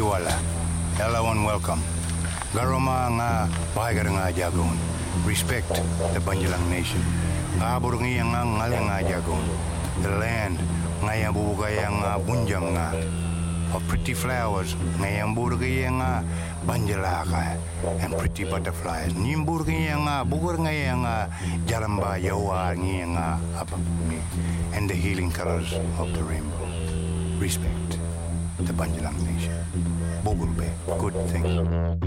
wala. Everyone welcome. Garoma nga bahagar nga jagon. Respect the Banjalang nation. Abur nga ngalang nga jagon. The land nga yang bubugay ang bunjam nga. Of pretty flowers nga yang burgay nga banjalaka and pretty butterflies. Nimburgay nga bugur nga yang jalamba yawa nga apapuni and the healing colors of the rainbow. Respect the Banjalang nation. Bugurbe, good thing.